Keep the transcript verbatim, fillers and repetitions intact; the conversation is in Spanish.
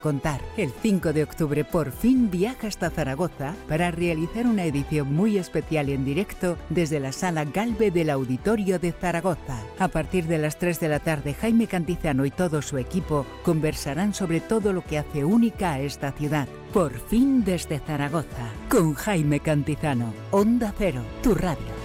contar. El cinco de octubre por fin viaja hasta Zaragoza para realizar una edición muy especial en directo desde la Sala Galve del Auditorio de Zaragoza. A partir de las tres de la tarde, Jaime Cantizano y todo su equipo conversarán sobre todo lo que hace única a esta ciudad. Por fin desde Zaragoza, con Jaime Cantizano. Onda Cero, tu radio.